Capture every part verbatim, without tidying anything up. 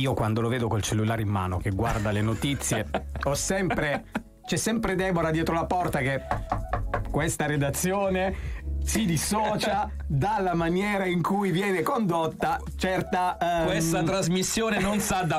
io quando lo vedo col cellulare in mano che guarda le notizie ho sempre c'è sempre Deborah dietro la porta che questa redazione si dissocia dalla maniera in cui viene condotta certa um... questa trasmissione non sa da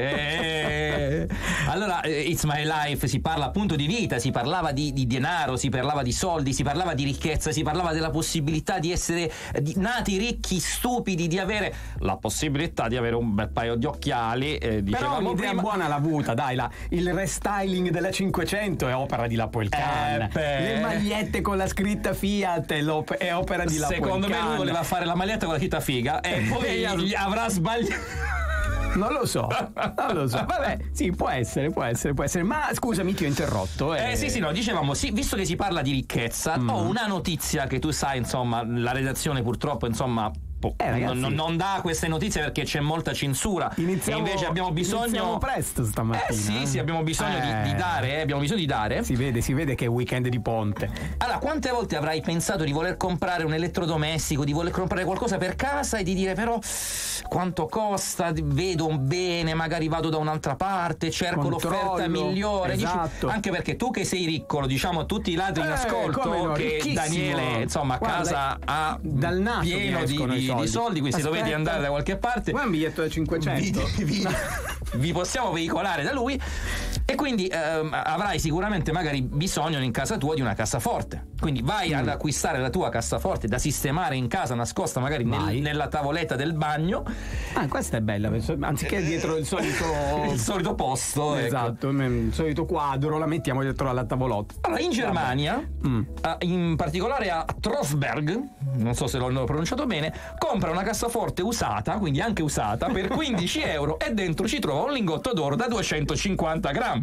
fare. Allora, It's My Life si parla appunto di vita, si parlava di, di denaro, si parlava di soldi, si parlava di ricchezza, si parlava della possibilità di essere di, nati ricchi, stupidi, di avere la possibilità di avere un bel paio di occhiali, eh, dicevamo. Però un'idea prima. buona l'ha avuta, dai, la, il restyling della cinquecento è opera di Lapo El Khan, eh, le magliette con la scritta Fiat è, è opera di Lapo El Khan. Secondo me lui voleva fare la maglietta con la scritta figa e poi gli avrà sbagliato. Non lo so, non lo so. Vabbè, sì, può essere, può essere, può essere. Ma scusami, ti ho interrotto. Eh, eh sì, sì, no, dicevamo, sì, visto che si parla di ricchezza, mm. ho una notizia che tu sai, insomma, la redazione purtroppo, insomma, Eh, ragazzi, non, non dà queste notizie perché c'è molta censura. Iniziamo, e invece abbiamo bisogno. Iniziamo presto stamattina. Eh sì, sì, abbiamo bisogno eh. di, di dare, eh, abbiamo bisogno di dare. Si vede, si vede che è weekend di ponte. Allora, quante volte avrai pensato di voler comprare un elettrodomestico, di voler comprare qualcosa per casa e di dire però quanto costa, vedo bene, magari vado da un'altra parte, cerco Controllo, l'offerta migliore. esatto. Dici, anche perché tu che sei ricco, lo diciamo a tutti i ladri in Eh, ascolto, come no, che ricchissimo. Daniele, insomma, a Guarda, casa ha dal naso pieno di, escono i di, soldi. di soldi, quindi se dovete andare da qualche parte, Vuoi un biglietto da cinquecento? vi, vi, vi possiamo veicolare da lui. E quindi ehm, avrai sicuramente magari bisogno in casa tua di una cassaforte. Quindi vai mm. ad acquistare la tua cassaforte da sistemare in casa, nascosta magari nel, nella tavoletta del bagno. Ah, questa è bella, anziché dietro il solito il solito posto. Esatto, ecco. Il solito quadro, la mettiamo dietro alla tavolotta. Allora, in Germania, mm. in particolare a Trostberg, non so se l'ho pronunciato bene, compra una cassaforte usata, quindi anche usata, per quindici euro e dentro ci trova un lingotto d'oro da duecentocinquanta grammi.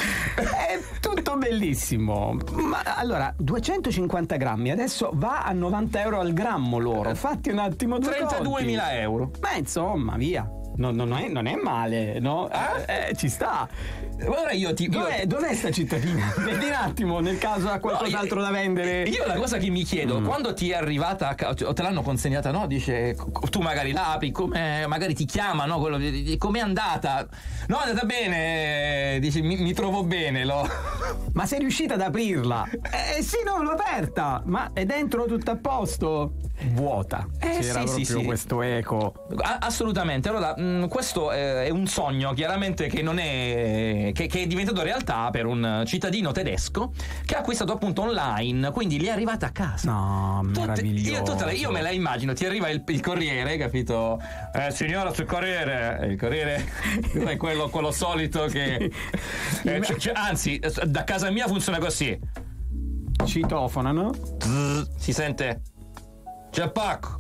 È tutto bellissimo. Ma allora, duecentocinquanta grammi adesso va a novanta euro al grammo l'oro. Fatti un attimo due trentaduemila euro. Ma insomma, via. No, no, non, è, non è male, no? Eh, eh, ci sta. Ora io ti. Dov'è, io... dov'è sta cittadina? Vedi un attimo, nel caso ha qualcos'altro no, io, da vendere. Io la cosa che mi chiedo, mm. quando ti è arrivata, o te l'hanno consegnata, no? Dice, tu magari la apri, come, magari ti chiama, no? Quello, com'è andata? No, è andata bene, dici, mi, mi trovo bene, lo. Ma sei riuscita ad aprirla? Eh sì, no, l'ho aperta, ma è dentro tutto a posto? Vuota. Eh, C'era sì, proprio sì, sì. questo eco. A- assolutamente. Allora, mh, questo è, è un sogno chiaramente che non è che, che è diventato realtà per un cittadino tedesco che ha acquistato appunto online, quindi gli è arrivata a casa. No, meraviglioso. Io, tutta, io me la immagino, ti arriva il, il corriere, capito? Eh, signora, sul corriere, il corriere è quello, quello solito che eh, c- c- anzi, da casa mia funziona così. Citofonano. Zzz, si sente c'è pacco.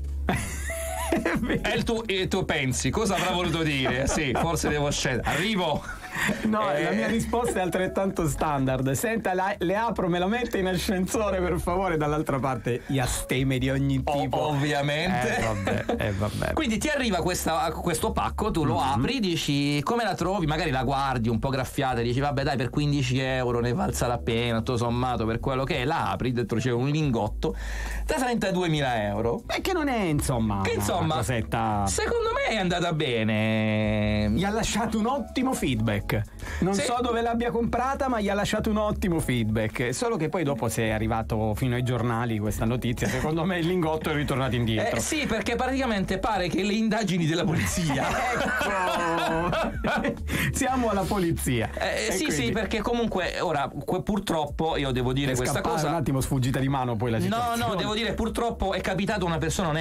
E tu, e tu pensi cosa avrà voluto dire? Sì, forse devo scendere. Arrivo. No, eh... la mia risposta è altrettanto standard. Senta, la, le apro, me la mette in ascensore per favore. Dall'altra parte iasteme di ogni tipo. O- ovviamente. Eh vabbè, eh vabbè. Quindi ti arriva questa, questo pacco, tu lo mm-hmm. apri, dici come la trovi, magari la guardi un po' graffiata, dici vabbè dai, per quindici euro ne valsa la pena, tutto sommato per quello che è, la apri, dentro c'è un lingotto da trentaduemila euro. E che non è insomma che insomma cosetta... secondo me è andata bene. Gli ha lasciato un ottimo feedback. Non sì. so dove l'abbia comprata, ma gli ha lasciato un ottimo feedback. Solo che poi dopo se è arrivato fino ai giornali questa notizia, secondo me il lingotto è ritornato indietro. Eh, sì, perché praticamente pare che le indagini della polizia ecco. Siamo alla polizia. Eh, sì, quindi... sì, perché comunque ora purtroppo io devo dire è questa cosa un attimo sfuggita di mano poi la situazione. No, no, devo dire purtroppo è capitato una persona